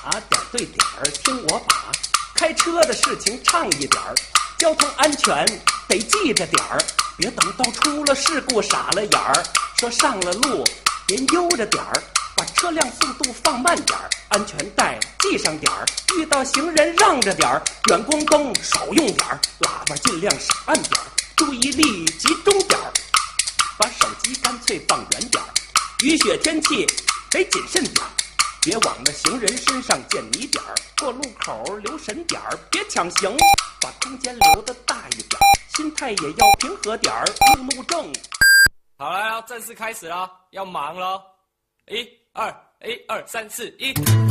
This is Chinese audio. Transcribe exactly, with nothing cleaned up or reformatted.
把点对点儿，听我把开车的事情唱一点儿，交通安全得记着点儿，别等到出了事故傻了眼儿。说上了路您悠着点儿，把车辆速度放慢点儿，安全带系上点儿，遇到行人让着点儿，远光灯少用点儿，喇叭尽量少按点儿，注意力集中点儿，把手机干脆放远点儿，雨雪天气得谨慎点儿，别往那行人身上溅泥点儿，过路口留神点儿，别抢行，把空间留得大一点儿，心态也要平和点儿，路怒症。 好了，要正式开始了，要忙了。一二，一二三四一。